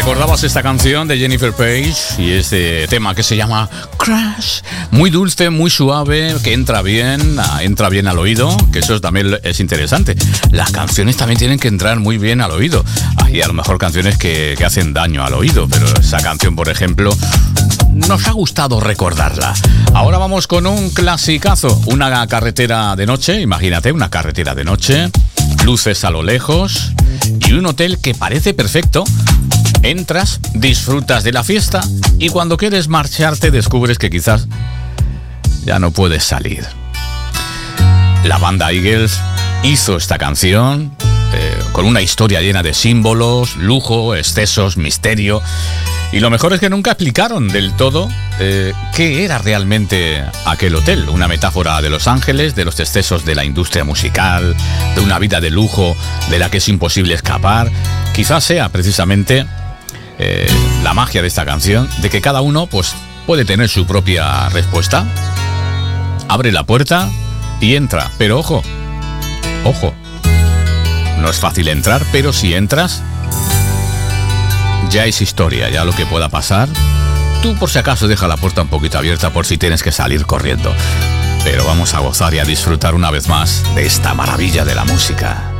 Recordabas esta canción de Jennifer Page y este tema que se llama Crash, muy dulce, muy suave, que entra bien al oído, que eso también es interesante. Las canciones también tienen que entrar muy bien al oído. Hay a lo mejor canciones que hacen daño al oído, pero esa canción, por ejemplo, nos ha gustado recordarla. Ahora vamos con un clasicazo, una carretera de noche, imagínate, una carretera de noche, luces a lo lejos y un hotel que parece perfecto. Entras, disfrutas de la fiesta y cuando quieres marcharte descubres que quizás ya no puedes salir. La banda Eagles hizo esta canción con una historia llena de símbolos, lujo, excesos, misterio. Y lo mejor es que nunca explicaron del todo qué era realmente aquel hotel. Una metáfora de Los Ángeles, de los excesos de la industria musical, de una vida de lujo de la que es imposible escapar. Quizás sea precisamente la magia de esta canción, de que cada uno pues puede tener su propia respuesta. Abre la puerta y entra, pero ojo, no es fácil entrar, pero si entras, ya es historia, ya lo que pueda pasar. Tú por si acaso deja la puerta un poquito abierta por si tienes que salir corriendo. Pero vamos a gozar y a disfrutar una vez más de esta maravilla de la música.